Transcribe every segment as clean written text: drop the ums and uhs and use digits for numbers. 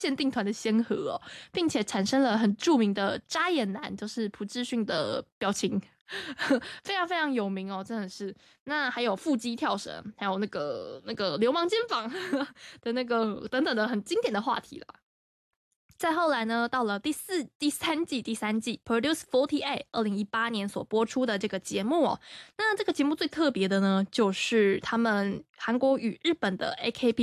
鉴定团的先河哦，并且产生了很著名的眨眼男，就是朴智勋的表情。非常非常有名哦，真的是。那还有腹肌跳绳，还有那个流氓肩膀的那个等等的很经典的话题啦。再后来呢，到了第三季Produce 48 2018年所播出的这个节目哦。那这个节目最特别的呢，就是他们韩国与日本的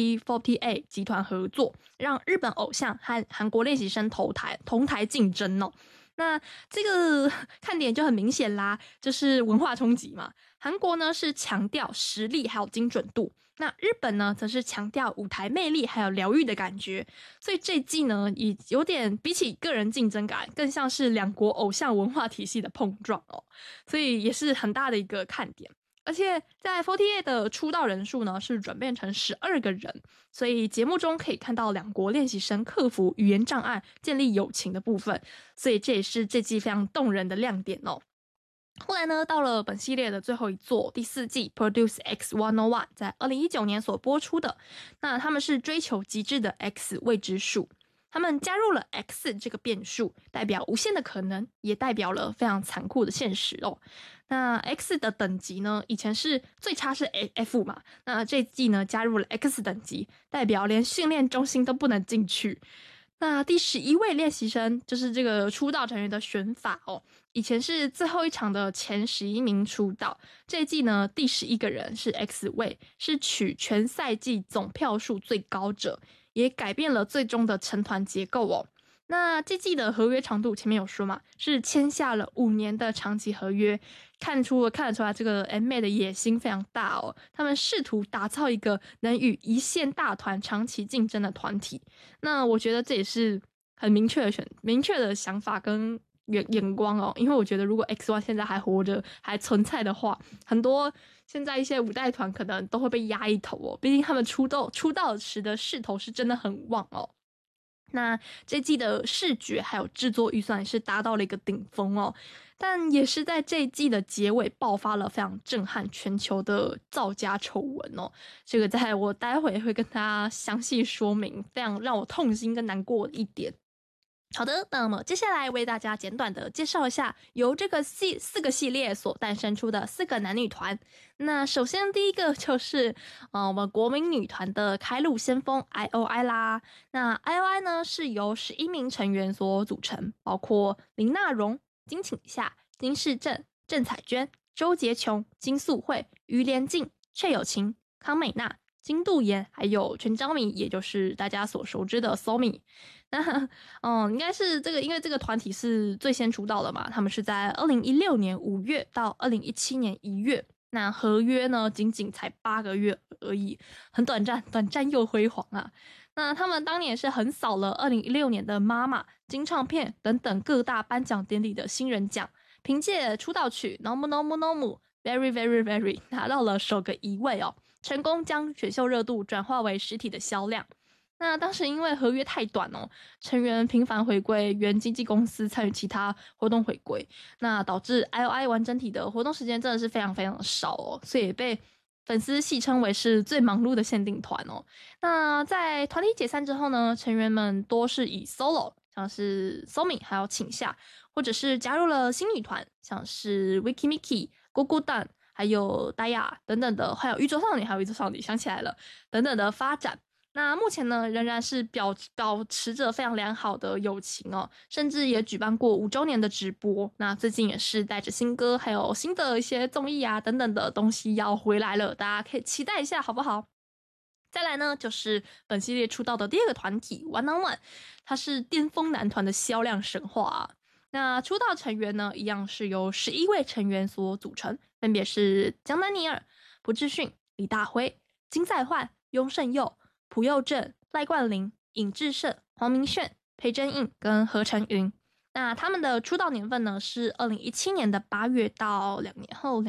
AKB48 集团合作，让日本偶像和韩国练习生同台竞争哦。那这个看点就很明显啦，就是文化冲击嘛。韩国呢是强调实力还有精准度，那日本呢则是强调舞台魅力还有疗愈的感觉。所以这季呢也有点比起个人竞争感，更像是两国偶像文化体系的碰撞哦，所以也是很大的一个看点。而且在48的出道人数呢是转变成12个人，所以节目中可以看到两国练习生克服语言障碍、建立友情的部分，所以这也是这季非常动人的亮点哦。后来呢，到了本系列的最后一作第4季 Produce X101， 在2019年所播出的。那他们是追求极致的 X 未知数，他们加入了 X 这个变数，代表无限的可能，也代表了非常残酷的现实哦。那 X 的等级呢，以前是最差是 F 嘛，那这季呢加入了 X 等级，代表连训练中心都不能进去。那第11位练习生就是这个出道成员的选法哦，以前是最后一场的前11名出道，这一季呢第11个人是 X 位，是取全赛季总票数最高者，也改变了最终的成团结构哦。那这季的合约长度前面有说嘛，是签下了5年的长期合约，看得出来这个 M-MADE 的野心非常大哦。他们试图打造一个能与一线大团长期竞争的团体。那我觉得这也是很明确的想法跟眼光哦。因为我觉得如果 X1 现在还活着还存在的话，很多现在一些五代团可能都会被压一头哦。毕竟他们出道时的势头是真的很旺哦。那这季的视觉还有制作预算是达到了一个顶峰哦，但也是在这一季的结尾爆发了非常震撼全球的造假丑闻哦。这个在我待会会跟大家详细说明，非常让我痛心跟难过的一点。好的，那么接下来为大家简短的介绍一下由这个4个系列所诞生出的4个男女团。那首先第一个就是我们国民女团的开路先锋 IOI 啦。那 IOI 呢是由11名成员所组成，包括林娜荣、金请夏、金世正、郑彩娟、周洁琼、金素慧、于连静、최有晴、康美娜、金度妍，还有全昭弥，也就是大家所熟知的 Somi。那应该是因为这个团体是最先出道的嘛，他们是在2016年5月到2017年1月。那合约呢，仅仅才8个月而已，很短暂又辉煌啊。那他们当年是横扫了2016年的妈妈、金唱片等等各大颁奖典礼的新人奖，凭借出道曲 Nomu Nomu Nomu Very Very Very 拿到了首个1位哦，成功将选秀热度转化为实体的销量。那当时因为合约太短哦，成员频繁回归原经纪公司参与其他活动回归，那导致 IOI 完整体的活动时间真的是非常非常的少哦，所以也被粉丝戏称为是最忙碌的限定团哦。那在团体解散之后呢，成员们多是以 solo， 像是 Somi 还有请夏，或者是加入了新女团，像是 Wiki Miki、Gugudan 还有 Daya 等等的，还有宇宙少女想起来了等等的发展。那目前呢，仍然是保持着非常良好的友情哦，甚至也举办过5周年的直播。那最近也是带着新歌，还有新的一些综艺啊等等的东西要回来了，大家可以期待一下，好不好？再来呢，就是本系列出道的第2个团体 One on One， 它是巅峰男团的销量神话啊。那出道成员呢，一样是由11位成员所组成，分别是江南尼尔、朴智勋、李大辉、金在焕、雍胜佑、朴佑正、赖冠霖、尹智胜、黄明炫、裴真印跟何成云。那他们的出道年份呢是2017年的8月到2年后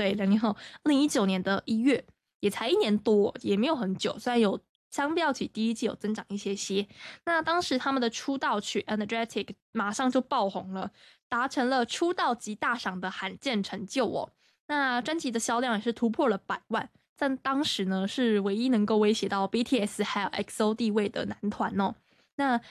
2019年的1月，也才1年多，也没有很久，虽然有相较起第一季有增长一些。那当时他们的出道曲 Energetic 马上就爆红了，达成了出道即大赏的罕见成就哦。那专辑的销量也是突破了100万，但当时呢是唯一能够威胁到 BTS 还有 XO 地位的男团哦。 那